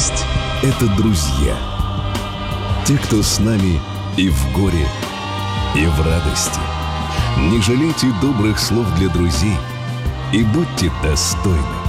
Гость – это друзья. Те, кто с нами и в горе, и в радости. Не жалейте добрых слов для друзей и будьте достойны